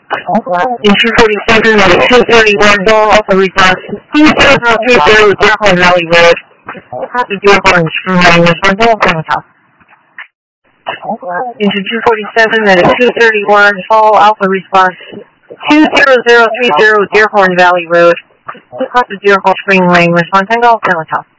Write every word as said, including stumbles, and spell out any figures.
Into forty-seven at two thirty-one Ball Alpha response two zero zero three zero Deerhorn Valley Road. Copy Deerhorn Spring response Alpha Top. Into two forty-seven at two thirty-one Fall Alpha response two zero zero three zero Deerhorn Valley Road. Copy Deerhorn Spring Lane response Alpha Top.